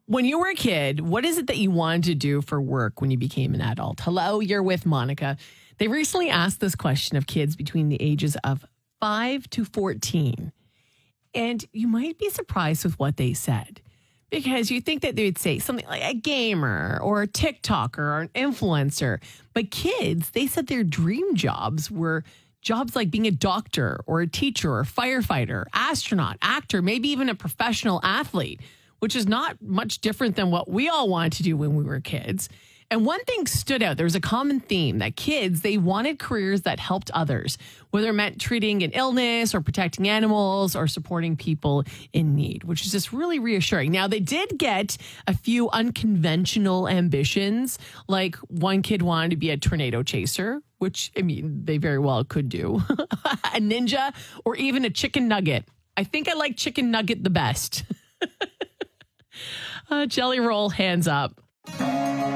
When you were a kid, what is it that you wanted to do for work when you became an adult? Hello, you're with Monica. They recently asked this question of kids between the ages of 5 to 14. And you might be surprised with what they said. Because you think that they would say something like a gamer or a TikToker or an influencer. But kids, they said their dream jobs were jobs like being a doctor or a teacher or a firefighter, astronaut, actor, maybe even a professional athlete, which is not much different than what we all wanted to do when we were kids. And one thing stood out. There was a common theme that kids, they wanted careers that helped others, whether it meant treating an illness or protecting animals or supporting people in need, which is just really reassuring. Now, they did get a few unconventional ambitions, like one kid wanted to be a tornado chaser, which, I mean, they very well could do, a ninja, or even a chicken nugget. I think I like chicken nugget the best. Jelly roll, hands up.